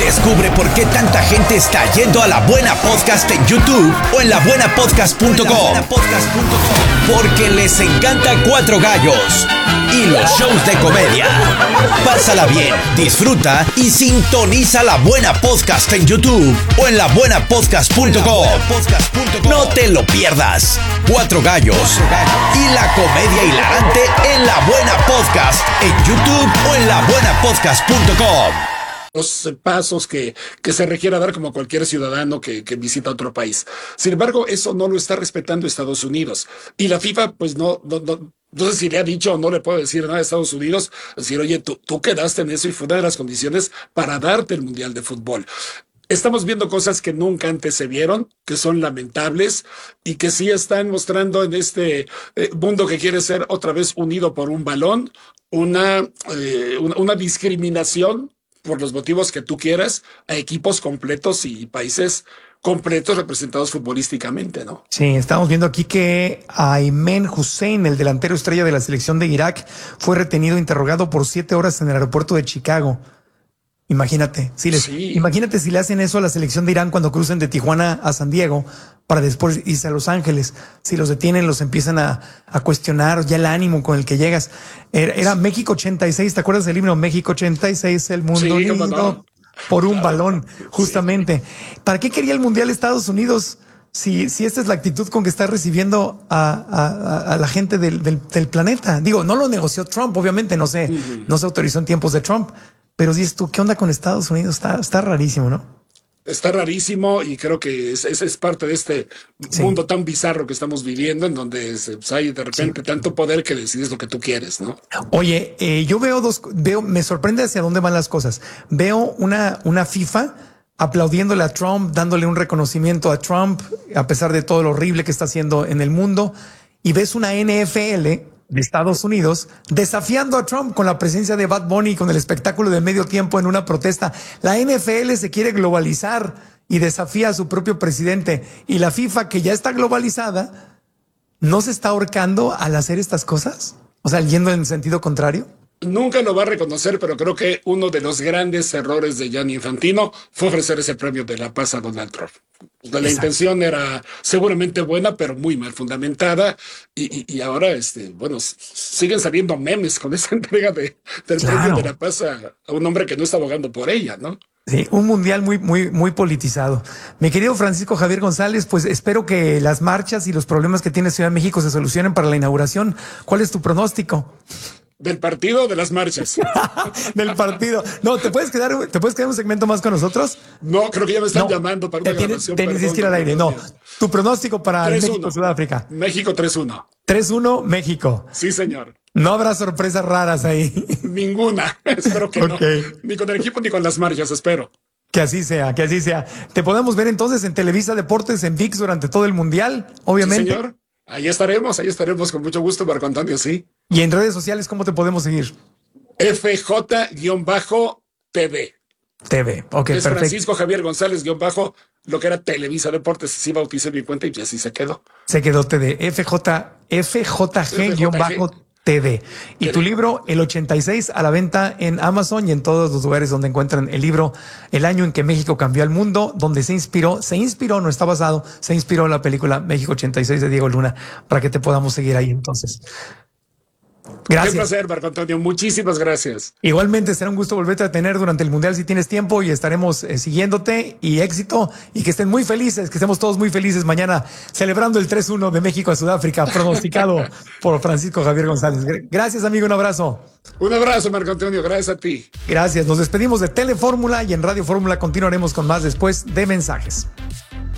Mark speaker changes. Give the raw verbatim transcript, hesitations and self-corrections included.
Speaker 1: Descubre por qué tanta gente está yendo a La Buena Podcast en YouTube o en la buena podcast punto com. Porque les encanta Cuatro Gallos y los shows de comedia. Pásala bien, disfruta y sintoniza La Buena Podcast en YouTube o en la buena podcast punto com. No te lo pierdas. Cuatro Gallos y la comedia hilarante en La Buena Podcast en YouTube o en la buena podcast punto com.
Speaker 2: Los pasos que, que se requiera dar como cualquier ciudadano que, que visita otro país. Sin embargo, eso no lo está respetando Estados Unidos. Y la FIFA, pues no, no, no, no sé si le ha dicho o no le puedo decir nada a Estados Unidos, decir, oye, tú, tú quedaste en eso y fue una de las condiciones para darte el Mundial de Fútbol. Estamos viendo cosas que nunca antes se vieron, que son lamentables y que sí están mostrando en este eh, mundo que quiere ser otra vez unido por un balón, una, eh, una, una discriminación por los motivos que tú quieras, a equipos completos y países completos representados futbolísticamente, ¿no?
Speaker 3: Sí, estamos viendo aquí que Ayman Hussein, el delantero estrella de la selección de Irak, fue retenido e interrogado por siete horas en el aeropuerto de Chicago. Imagínate, si les, sí. imagínate si le hacen eso a la selección de Irán cuando crucen de Tijuana a San Diego para después irse a Los Ángeles. Si los detienen, los empiezan a, a cuestionar ya el ánimo con el que llegas. Era, era México ochenta y seis, ¿te acuerdas del himno? México ochenta y seis, el mundo sí, unido no. por un claro. balón, justamente. Sí. ¿Para qué quería el Mundial Estados Unidos si, si esta es la actitud con que está recibiendo a, a, a la gente del, del, del planeta? Digo, no lo negoció Trump, obviamente, no se, uh-huh. no se autorizó en tiempos de Trump. Pero dices tú, ¿qué onda con Estados Unidos? Está, está rarísimo, ¿no?
Speaker 2: Está rarísimo y creo que es, es, es parte de este sí. mundo tan bizarro que estamos viviendo, en donde se, pues, hay de repente sí. tanto poder que decides lo que tú quieres, ¿no?
Speaker 3: Oye, eh, yo veo dos, veo, me sorprende hacia dónde van las cosas. Veo una, una FIFA aplaudiéndole a Trump, dándole un reconocimiento a Trump, a pesar de todo lo horrible que está haciendo en el mundo. Y ves una N F L de Estados Unidos desafiando a Trump con la presencia de Bad Bunny, con el espectáculo de medio tiempo en una protesta. La N F L se quiere globalizar y desafía a su propio presidente, y la FIFA, que ya está globalizada, ¿no se está ahorcando al hacer estas cosas? O sea, yendo en sentido contrario.
Speaker 2: Nunca lo va a reconocer, pero creo que uno de los grandes errores de Gianni Infantino fue ofrecer ese premio de la paz a Donald Trump. La Exacto. intención era seguramente buena, pero muy mal fundamentada. Y, y, y ahora, este, bueno, siguen saliendo memes con esa entrega de, del claro. premio de la paz a, a un hombre que no está abogando por ella, ¿no?
Speaker 3: Sí, un mundial muy, muy, muy politizado. Mi querido Francisco Javier González, pues espero que las marchas y los problemas que tiene Ciudad de México se solucionen para la inauguración. ¿Cuál es tu pronóstico?
Speaker 2: ¿Del partido o de las marchas?
Speaker 3: Del partido. No, ¿te puedes quedar, ¿te puedes quedar un segmento más con nosotros?
Speaker 2: No, creo que ya me están
Speaker 3: no.
Speaker 2: llamando para una
Speaker 3: Tienes,
Speaker 2: grabación.
Speaker 3: Tienes que ir al aire. No, tu pronóstico para México-Sudáfrica.
Speaker 2: México tres uno.
Speaker 3: tres uno México.
Speaker 2: Sí, señor.
Speaker 3: No habrá sorpresas raras ahí.
Speaker 2: Ninguna. Espero que okay. no. Ni con el equipo ni con las marchas, espero.
Speaker 3: Que así sea, que así sea. Te podemos ver entonces en Televisa Deportes, en V I X durante todo el Mundial, obviamente.
Speaker 2: Sí, señor. Ahí estaremos, ahí estaremos con mucho gusto, Marco Antonio, sí.
Speaker 3: Y en redes sociales, ¿cómo te podemos seguir?
Speaker 2: F J T V.
Speaker 3: T V, ok,
Speaker 2: es
Speaker 3: perfecto.
Speaker 2: Francisco Javier González, guión bajo, lo que era Televisa Deportes. Así bauticé mi cuenta y así se quedó.
Speaker 3: Se quedó T V, F J, F J G guión bajo T V. Y tu libro, El ochenta y seis, a la venta en Amazon y en todos los lugares donde encuentran el libro, El año en que México cambió al mundo, donde se inspiró, se inspiró, no está basado, se inspiró en la película México ochenta y seis de Diego Luna, para que te podamos seguir ahí entonces. Gracias.
Speaker 2: Qué placer, Marco Antonio. Muchísimas gracias.
Speaker 3: Igualmente, será un gusto volverte a tener durante el Mundial si tienes tiempo, y estaremos eh, siguiéndote, y éxito, y que estén muy felices, que estemos todos muy felices mañana celebrando el tres uno de México a Sudáfrica, pronosticado por Francisco Javier González. Gracias, amigo. Un abrazo.
Speaker 2: Un abrazo, Marco Antonio. Gracias a ti.
Speaker 3: Gracias. Nos despedimos de Telefórmula, y en Radio Fórmula continuaremos con más después de mensajes.